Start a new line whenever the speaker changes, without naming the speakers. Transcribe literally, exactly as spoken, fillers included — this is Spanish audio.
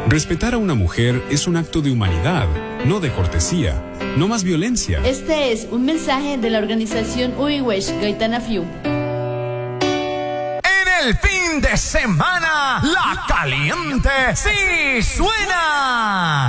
Respetar a una mujer es un acto de humanidad, no de cortesía. No más violencia.
Este es un mensaje de la organización Uiwesh Gaitana Fiu.
En el fin de semana, la caliente sí suena.